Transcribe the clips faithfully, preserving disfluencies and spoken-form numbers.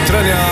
Jutranja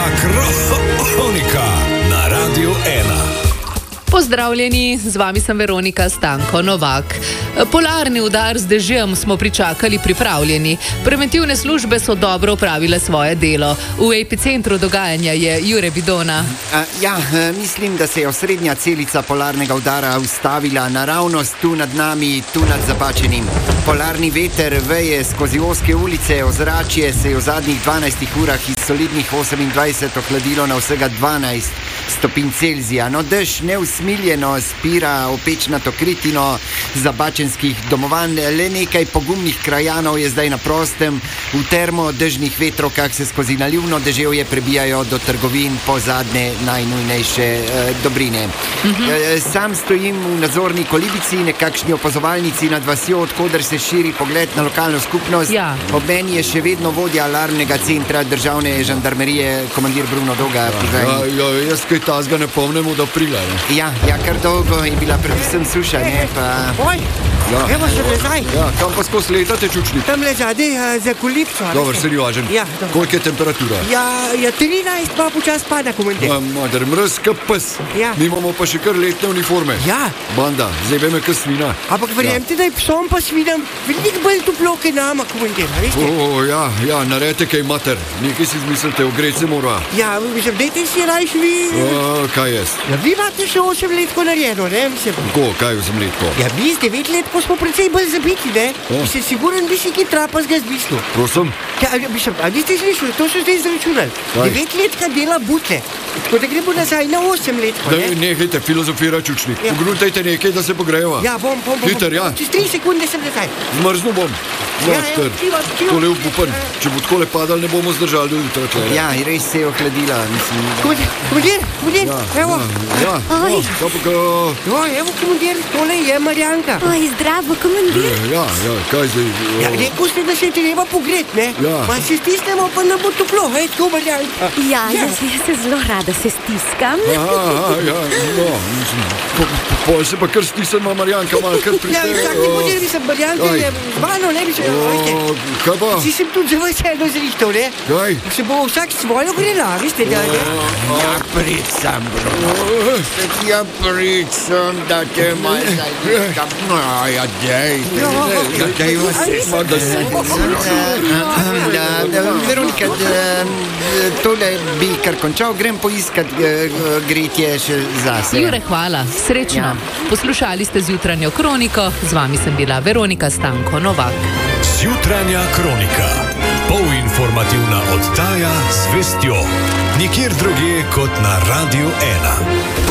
kronika na Radiu ena. Pozdravljeni, z vami sem Veronika Stanko Novak. Polarni udar z dežjem smo pričakali pripravljeni. Preventivne službe so dobro opravile svoje delo. V epicentru dogajanja je Jure Bidona. A, ja, mislim, da se je osrednja celica polarnega udara ustavila naravnost tu nad nami, tu nad Zapačenim. Polarni veter veje skozi ozke ulice, ozračje se je v zadnjih dvanajstih urah iz solidnih osemindvajset ohladilo na vsega dvanajst stopinj Celzija. No, dež neusmiljeno spira opečnato kritino zabačenskih domovanj. Le nekaj pogumnih krajanov je zdaj na prostem. V termodežnih vetrokah se skozi nalivno deževje prebijajo do trgovin po zadnje najnujnejše eh, dobrine. Mm-hmm. Eh, sam stojim v nadzorni kolibici, nekakšni opazovalnici nad vasjo, odkoder se širi pogled na lokalno skupnost. Ja. Ob meni je še vedno vodja alarmnega centra državne žandarmerije, komandir Bruno Doga. Ja, ja, jaz kaj tazga ne pomnim od aprila. Ne? Ja, ja, kar dolgo je bila predvsem suša, ne pa... Oj, Ja. evo še nazaj. Ja, kam pa skozi letate, čučni? Tam le zadej uh, za kolipco. Dobar, seriožen. Ja, dobro. Koliko je temperatura? Ja, ja, trinajst pa počas pada, komandir. Ja, madar, mrz ka pes. Ja. Mi imamo pa še kar letne uniforme. Ja. Banda, zdaj me ka svina. Ampak verjemte, da je psom pa svinam veliko bolj toplo, kaj nama, komandir, a veste? O, ja, ja, naredite kaj mater. Nekaj si zmislite, ogreti se mora. Ja, mislim, dajte si rajš vi... A, kaj jaz? Ja, vi imate še osem letko narejeno, ne? Mislim, Ko, kaj vzem letko? ja, mi z devet letko smo precej bolj zabiti, ne? Ja. Mislim, siguren bi si ki trapazga zbislil. Prosim? Ja, a- mislim, a niste slišali, to so zdaj izračunali. Kaj? Devet letka dela butle. Tako da gremo nazaj na osem letko, Daj, ne? nehajte filozofira, čučni. Ja. Pogruntajte nekaj, da se pogrejeva. Ja, bom, bom, bom. Hiter, ja. Čez tri sekunde sem nazaj. Zmrznu bom. Ja, ja, Mater, čiva, čiva. tole upupan. Če bo takole padal, ne bomo zdržali do jutra. tle. Ja, res se je ohladila, mislim. Komandir, komandir, komandir, evo. Ja, Oj. ja, ja, pa ka... Jo, evo, komandir, tole je Marjanka. Oj, zdravo, komandir. Ja, ja, kaj zdaj? Ja, rekel ste, da se treba pogret, ne? Ja. Pa se stisnemo, pa nam bo toplo, hej, tako Marjanka. Ja, jaz, jaz se zelo rada se stiskam. Aha, aha, ja, no, mislim, po, po, pol se pa kar stisnemo, Marjanka, malo kar Ja, pride. vsak komandir, mislim, Marjanka Aj. je z mano, ne, mislim, veste. O, kaj pa? Si sem tudi za vas eno zrihtal, ne? Kaj? Se bo vsak svojo grela, veste, da ne? Ja, prid sem, Bruno. Ja, prid sem, da te malo zaljubim. Ja, dej. Ja, dej vas. Ma, da se... Da, da, Veronika, da, tole bi kar končal, grem poiskat eh, gretje še zase. Jure, hvala. Srečno. Poslušali ste Zjutranjo kroniko, z vami sem bila Veronika Stanko Novak. Jutranja kronika. Polinformativna oddaja z vestjo. Nikjer drugje kot na Radiu ena.